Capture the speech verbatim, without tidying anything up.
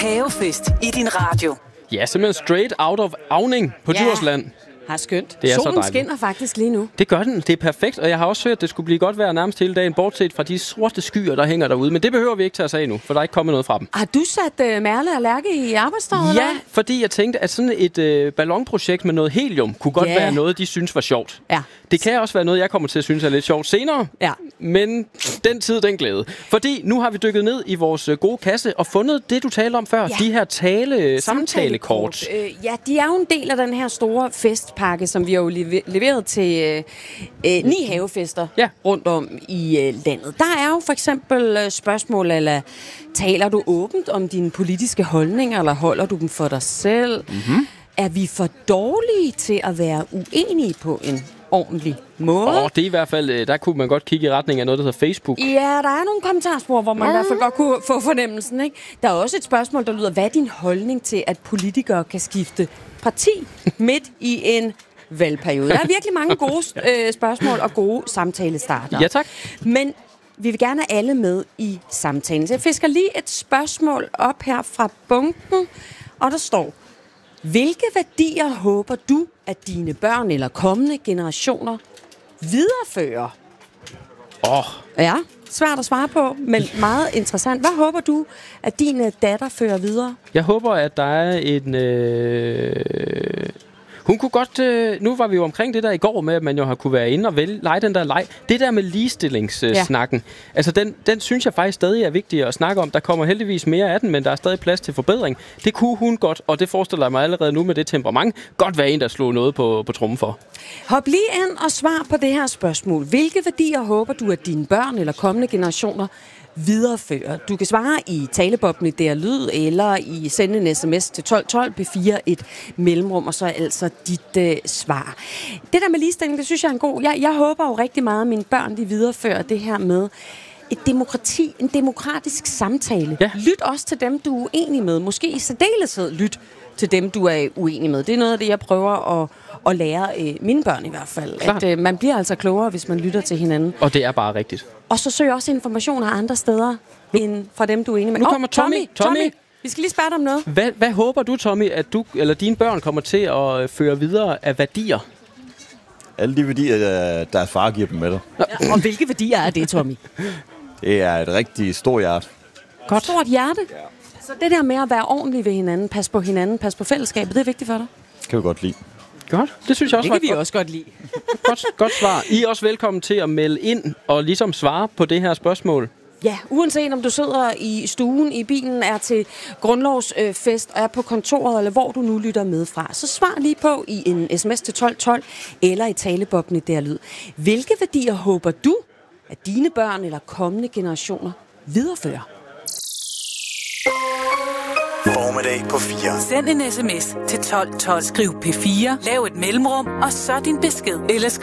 havefest i din radio. Ja, simpelthen straight out of Auning på Ja. Djursland. Har skønt. Det er så Solen dejligt. skinner faktisk lige nu. Det gør den. Det er perfekt, og jeg har også hørt, at det skulle blive godt vejr nærmest hele dagen, bortset fra de sorte skyer, der hænger derude. Men det behøver vi ikke tage os af nu, for der er ikke kommet noget fra dem. Har du sat uh, Merle og Lærke i arbejdstøjet? Ja, fordi jeg tænkte, at sådan et øh, ballonprojekt med noget helium kunne godt Ja. være noget, de synes var sjovt. Ja. Det kan også være noget, jeg kommer til at synes er lidt sjovt senere. Ja. Men den tid, den glæde. Fordi nu har vi dykket ned i vores øh, gode kasse og fundet det, du talte om før. Ja. De her tale samtalekort. Øh, ja, de er jo en del af den her store festpakke, som vi har jo leve- leveret til øh, øh, ni havefester Ja. rundt om i øh, landet. Der er jo for eksempel øh, spørgsmål, eller taler du åbent om dine politiske holdninger, eller holder du dem for dig selv? Mm-hmm. Er vi for dårlige til at være uenige på en ordentlig måde? Åh, oh, det er i hvert fald, øh, der kunne man godt kigge i retning af noget, der hedder Facebook. Ja, der er nogle kommentarspor, hvor man mm. i hvert fald godt kunne få fornemmelsen, ikke? Der er også et spørgsmål, der lyder, hvad er din holdning til, at politikere kan skifte parti midt i en valgperiode? Der er virkelig mange gode øh, spørgsmål og gode samtalestarter. Ja, tak. Men vi vil gerne have alle med i samtalen. Så jeg fisker lige et spørgsmål op her fra bunken, og der står: hvilke værdier håber du, at dine børn eller kommende generationer viderefører? Åh, oh, Ja, svært at svare på, men meget interessant. Hvad håber du, at din datter fører videre? jeg håber, at der er en... Øh... Hun kunne godt... Øh... Nu var vi jo omkring det der i går med, at man jo har kunne være inde og vælge, lege den der leg. Det der med ligestillingssnakken, ja. altså den, den synes jeg faktisk stadig er vigtig at snakke om. Der kommer heldigvis mere af den, men der er stadig plads til forbedring. Det kunne hun godt, og det forestiller jeg mig allerede nu med det temperament, godt være en, der slog noget på, på trummen for. Hop lige ind og svar på det her spørgsmål. Hvilke værdier håber du, at dine børn eller kommende generationer viderefører? Du kan svare i taleboblen i D R Lyd, eller i sende en sms til tolv tolv, B fire et mellemrum, og så altså dit øh, svar. Det der med ligestilling, det synes jeg er en god. Jeg, jeg håber jo rigtig meget, at mine børn de viderefører det her med et demokrati, en demokratisk samtale. Ja. Lyt også til dem, du er uenig med. Måske i særdeleshed lyt til dem, du er uenig med. Det er noget af det, jeg prøver at, at lære øh, mine børn i hvert fald. Klart. At øh, man bliver altså klogere, hvis man lytter til hinanden. Og det er bare rigtigt. Og så søg også informationer andre steder end fra dem, du er enig med. Nu kommer Åh, Tommy. Tommy. Tommy. Vi skal lige spørge dig om noget. Hvad, hvad håber du, Tommy, at du eller dine børn kommer til at føre videre af værdier? Alle de værdier, der- deres far giver dem med dig. Ja, og hvilke værdier er det, Tommy? Det er et rigtig stort hjerte. Godt. Stort hjerte. Så det der med at være ordentlig ved hinanden, pas på hinanden, pas på fællesskabet, det er vigtigt for dig? Kan vi godt lide. Godt. Det synes jeg også Det var kan vi godt. også godt lide. Godt, godt svar. I er også velkommen til at melde ind og ligesom svare på det her spørgsmål. Ja, uanset om du sidder i stuen, i bilen, er til grundlovsfest, og er på kontoret, eller hvor du nu lytter med fra, så svar lige på i en sms til tolv tolv, eller i taleboblen i D R Lyd. Hvilke værdier håber du, at dine børn eller kommende generationer viderefører? Formiddag på fire. Send en sms til tolv tolv. Skriv P fire, lav et mellemrum, og så din besked. Eller skriv